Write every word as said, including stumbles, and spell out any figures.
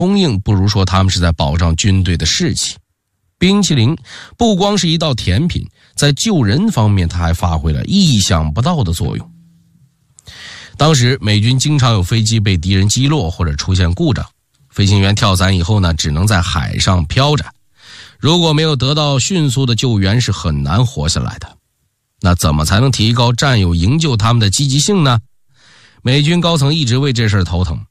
供应，不如说他们是在保障军队的士气。冰淇淋不光是一道甜品，在救人方面它还发挥了意想不到的作用。当时美军经常有飞机被敌人击落或者出现故障，飞行员跳伞以后呢，只能在海上飘着，如果没有得到迅速的救援是很难活下来的。那怎么才能提高战友营救他们的积极性呢？美军高层一直为这事头疼，